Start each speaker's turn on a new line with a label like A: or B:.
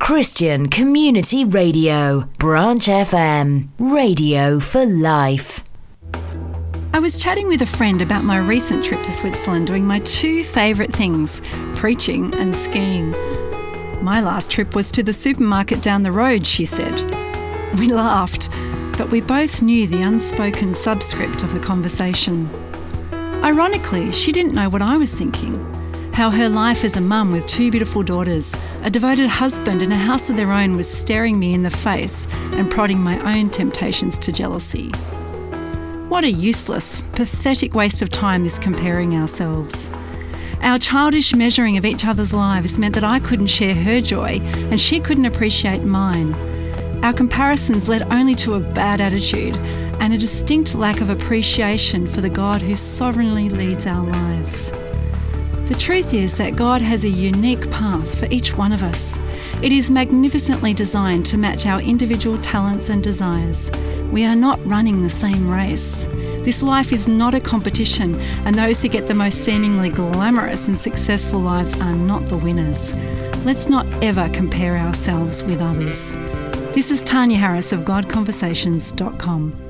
A: Christian Community Radio, Branch FM, radio for life.
B: I was chatting with a friend about my recent trip to Switzerland, doing my two favourite things, preaching and skiing. My last trip was to the supermarket down the road, she said. We laughed, but we both knew the unspoken subscript of the conversation. Ironically, she didn't know what I was thinking, how her life as a mum with two beautiful daughters, a devoted husband and a house of their own was staring me in the face and prodding my own temptations to jealousy. What a useless, pathetic waste of time is comparing ourselves. Our childish measuring of each other's lives meant that I couldn't share her joy and she couldn't appreciate mine. Our comparisons led only to a bad attitude and a distinct lack of appreciation for the God who sovereignly leads our lives. The truth is that God has a unique path for each one of us. It is magnificently designed to match our individual talents and desires. We are not running the same race. This life is not a competition, and those who get the most seemingly glamorous and successful lives are not the winners. Let's not ever compare ourselves with others. This is Tanya Harris of GodConversations.com.